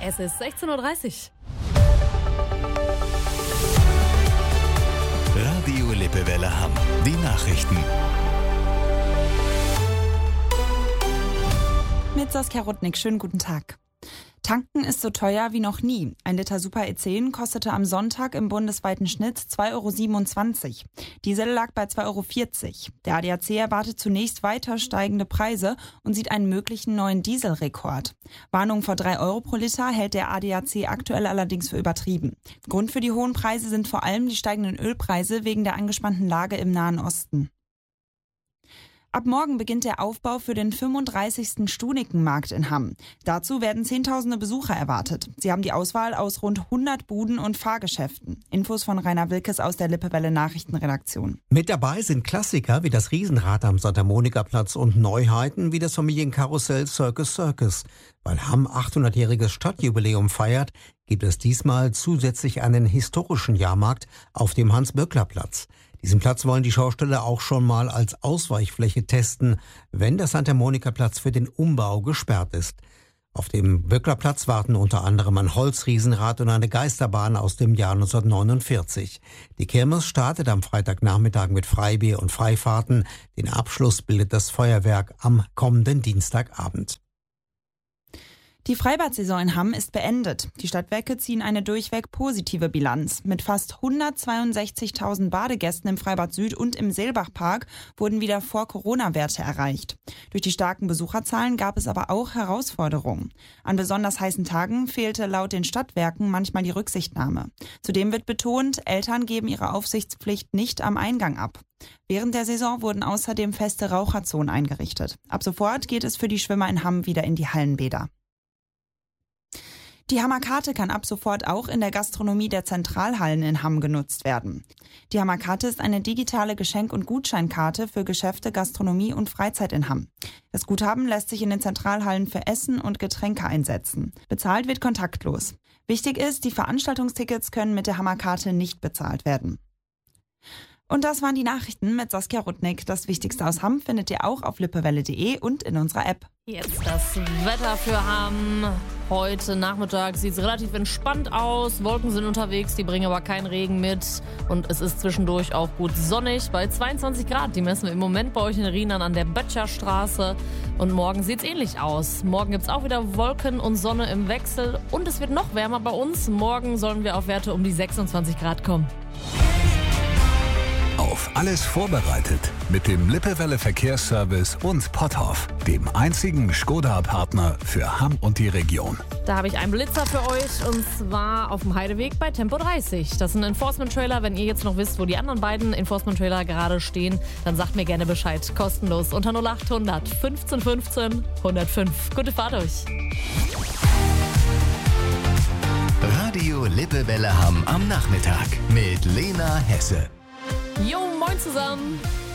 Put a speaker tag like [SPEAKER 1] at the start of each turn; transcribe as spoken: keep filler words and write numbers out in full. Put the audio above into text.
[SPEAKER 1] Es ist sechzehn Uhr dreißig.
[SPEAKER 2] Radio Lippewelle Hamm. Die Nachrichten.
[SPEAKER 3] Mit Saskia Rudnick, schönen guten Tag. Tanken ist so teuer wie noch nie. Ein Liter Super E zehn kostete am Sonntag im bundesweiten Schnitt zwei Euro siebenundzwanzig. Diesel lag bei zwei Euro vierzig. Der A D A C erwartet zunächst weiter steigende Preise und sieht einen möglichen neuen Dieselrekord. Warnung vor drei Euro pro Liter hält der A D A C aktuell allerdings für übertrieben. Grund für die hohen Preise sind vor allem die steigenden Ölpreise wegen der angespannten Lage im Nahen Osten. Ab morgen beginnt der Aufbau für den fünfunddreißigsten Stunikenmarkt in Hamm. Dazu werden Zehntausende Besucher erwartet. Sie haben die Auswahl aus rund hundert Buden und Fahrgeschäften. Infos von Rainer Wilkes aus der Lippewelle Nachrichtenredaktion.
[SPEAKER 4] Mit dabei sind Klassiker wie das Riesenrad am Santa Monica Platz und Neuheiten wie das Familienkarussell Circus Circus. Weil Hamm achthundertjähriges Stadtjubiläum feiert, gibt es diesmal zusätzlich einen historischen Jahrmarkt auf dem Hans-Böckler-Platz. Diesen Platz wollen die Schausteller auch schon mal als Ausweichfläche testen, wenn der Santa Monica Platz für den Umbau gesperrt ist. Auf dem Böcklerplatz warten unter anderem ein Holzriesenrad und eine Geisterbahn aus dem Jahr neunzehnhundertneunundvierzig. Die Kirmes startet am Freitagnachmittag mit Freibier und Freifahrten. Den Abschluss bildet das Feuerwerk am kommenden Dienstagabend.
[SPEAKER 3] Die Freibad-Saison in Hamm ist beendet. Die Stadtwerke ziehen eine durchweg positive Bilanz. Mit fast hundertzweiundsechzigtausend Badegästen im Freibad Süd und im Seelbachpark wurden wieder Vor-Corona-Werte erreicht. Durch die starken Besucherzahlen gab es aber auch Herausforderungen. An besonders heißen Tagen fehlte laut den Stadtwerken manchmal die Rücksichtnahme. Zudem wird betont, Eltern geben ihre Aufsichtspflicht nicht am Eingang ab. Während der Saison wurden außerdem feste Raucherzonen eingerichtet. Ab sofort geht es für die Schwimmer in Hamm wieder in die Hallenbäder. Die Hammer Karte kann ab sofort auch in der Gastronomie der Zentralhallen in Hamm genutzt werden. Die Hammer Karte ist eine digitale Geschenk- und Gutscheinkarte für Geschäfte, Gastronomie und Freizeit in Hamm. Das Guthaben lässt sich in den Zentralhallen für Essen und Getränke einsetzen. Bezahlt wird kontaktlos. Wichtig ist, die Veranstaltungstickets können mit der Hammer Karte nicht bezahlt werden. Und das waren die Nachrichten mit Saskia Rudnick. Das Wichtigste aus Hamm findet ihr auch auf lippewelle punkt de und in unserer App.
[SPEAKER 1] Jetzt das Wetter für Hamm. Heute Nachmittag sieht es relativ entspannt aus. Wolken sind unterwegs, die bringen aber keinen Regen mit. Und es ist zwischendurch auch gut sonnig bei zweiundzwanzig Grad. Die messen wir im Moment bei euch in Rienan an der Böttcherstraße. Und morgen sieht es ähnlich aus. Morgen gibt es auch wieder Wolken und Sonne im Wechsel. Und es wird noch wärmer bei uns. Morgen sollen wir auf Werte um die sechsundzwanzig Grad kommen.
[SPEAKER 2] Auf alles vorbereitet mit dem Lippewelle Verkehrsservice und Potthoff, dem einzigen Skoda-Partner für Hamm und die Region.
[SPEAKER 1] Da habe ich einen Blitzer für euch und zwar auf dem Heideweg bei Tempo dreißig. Das ist ein Enforcement-Trailer. Wenn ihr jetzt noch wisst, wo die anderen beiden Enforcement-Trailer gerade stehen, dann sagt mir gerne Bescheid. Kostenlos unter null acht hundert fünfzehn fünfzehn hundertfünf. Gute Fahrt euch.
[SPEAKER 2] Radio Lippewelle Hamm am Nachmittag mit Lena Hesse.
[SPEAKER 1] Jo, moin zusammen.